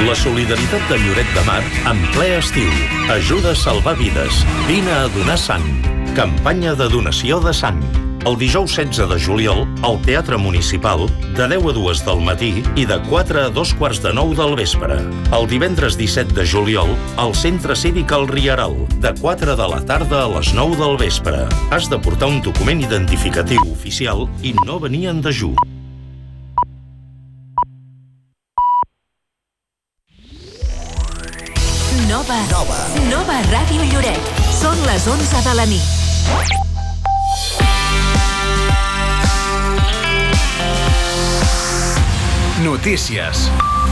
La solidaritat de Lloret de Mar en ple estiu. Ajuda a salvar vides. Vine a donar sang. Campanya de donació de sang. El dijous 16 de juliol, al Teatre Municipal, de 10 a 2 del matí i de 4 a 2:45 del vespre. El divendres 17 de juliol, al Centre Cívic El Rieral, de 4 de la tarda a les 9 del vespre. Has de portar un document identificatiu oficial i no venir en dejú. Nova Ràdio Lloret. Són les 11 de la nit. Notícies.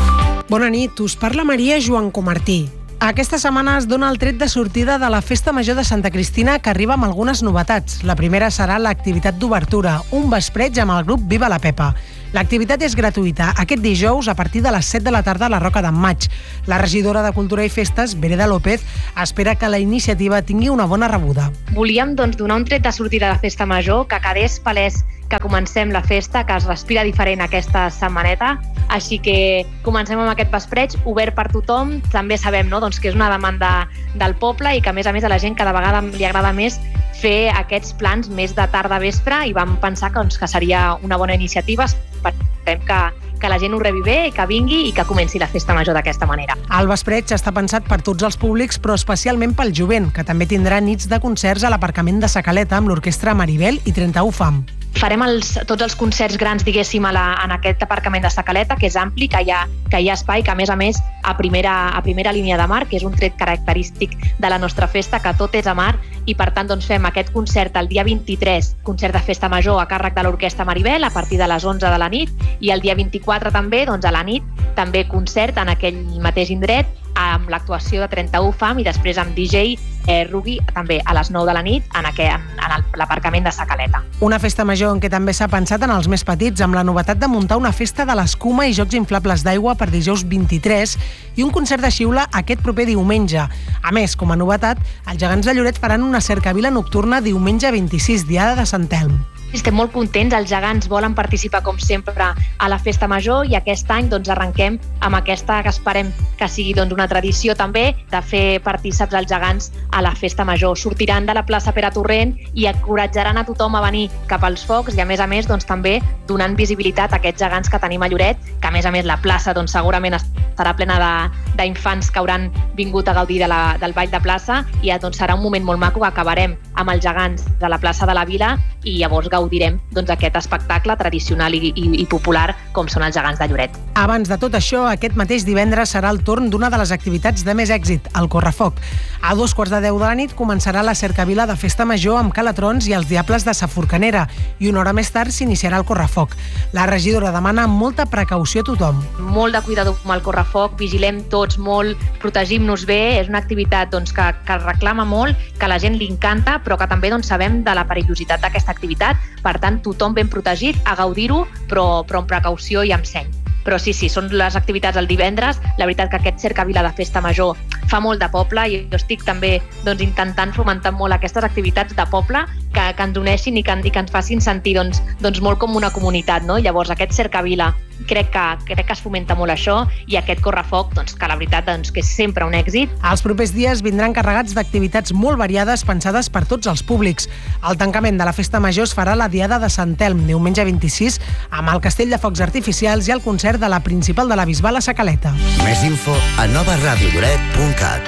Bona nit, us parla Maria Joan Comartí. Aquesta setmana es dona el tret de sortida de la Festa Major de Santa Cristina, que arriba amb algunes novetats. La primera serà l'activitat d'obertura, un vespreig amb el grup Viva la Pepa. L'activitat és gratuïta aquest dijous a partir de les 7 de la tarda a la Roca d'en Maig. La regidora de Cultura i Festes, Vereda López, espera que la iniciativa tingui una bona rebuda. Volíem donar un tret de sortida de la Festa Major, que quedés palès que comencem la festa, que es respira diferent aquesta setmaneta, així que comencem amb aquest vespreig obert per tothom. També sabem que és una demanda del poble i que a més a la gent cada vegada li agrada més fer aquests plans més de tarda-vespre i vam pensar que seria una bona iniciativa. Esperem que la gent ho rebi bé, que vingui i que comenci la Festa Major d'aquesta manera. El vespreig està pensat per tots els públics, però especialment pel jovent, que també tindrà nits de concerts a l'aparcament de Sa Caleta amb l'orquestra Maribel i 31 Fam. Farem tots els concerts grans, diguéssim, en aquest aparcament de Sa Caleta, que és ampli, que hi ha espai, que a més a primera línia de mar, que és un tret característic de la nostra festa, que tot és a mar, i per tant fem aquest concert el dia 23, concert de Festa Major a càrrec de l'orquestra Maribel a partir de les 11 de la nit, i el dia 24 també, a la nit, també concert en aquell mateix indret, amb l'actuació de 31 Fam i després amb DJ Rugi també a les 9 de la nit en l'aparcament de Sa Caleta. Una festa major en què també s'ha pensat en els més petits, amb la novetat de muntar una festa de l'escuma i jocs inflables d'aigua per dijous 23 i un concert de xiula aquest proper diumenge. A més, com a novetat, els gegants de Lloret faran una cercavila nocturna diumenge 26, diada de Sant Elm. Estem molt contents, els gegants volen participar com sempre a la Festa Major i aquest any arrenquem amb aquesta que esperem que sigui una tradició també de fer partíceps els gegants a la Festa Major. Sortiran de la plaça Pere Torrent i encoratjaran a tothom a venir cap als focs i a més també donant visibilitat a aquests gegants que tenim a Lloret, que a més la plaça segurament estarà plena d'infants que hauran vingut a gaudir del ball de plaça i serà un moment molt maco que acabarem amb els gegants de la plaça de la Vila i llavors gaudirem aquest espectacle tradicional i popular com són els gegants de Lloret. Abans de tot això, aquest mateix divendres serà el torn d'una de les activitats de més èxit, el Correfoc. A 2:10 de la nit començarà la cercavila de Festa Major amb Calatrons i els Diables de Sa Forcanera i una hora més tard s'iniciarà el Correfoc. La regidora demana molta precaució a tothom. Molt de cuidado amb el Correfoc, vigilem tots molt, protegim-nos bé, és una activitat que reclama molt, que a la gent li encanta, però que també sabem de la perillositat d'aquesta activitat. Per tant, tothom ben protegit, a gaudir-ho, però amb precaució i amb seny. Però sí, són les activitats el divendres. La veritat que aquest cercavila de Festa Major fa molt de poble i jo estic també intentant fomentar molt aquestes activitats de poble que ens uneixin i que ens facin sentir molt com una comunitat, no? Llavors aquest cercavila crec que es fomenta molt això i aquest Correfoc, que la veritat que és sempre un èxit. Els propers dies vindran carregats d'activitats molt variades pensades per tots els públics. El tancament de la Festa Major es farà la diada de Sant Elm, diumenge 26, amb el castell de focs artificials i el concert de la principal de la Bisbal a Sa Caleta. Més info a novaradiolloret.cat.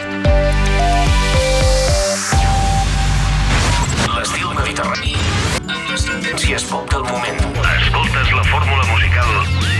L'estil mediterrani amb les tendències pop del moment. Escoltes la fórmula musical